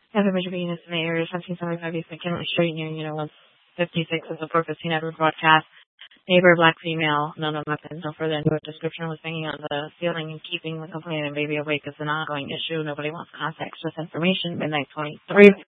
Heather Major Venus, Mayor, 1775 East McKinley Street, Union 156 is the 415 Edward broadcast. Neighbor, black female, no weapons, no further into a description was hanging on the ceiling in keeping with complaining baby awake is an ongoing issue. Nobody wants context, just information. Midnight 23.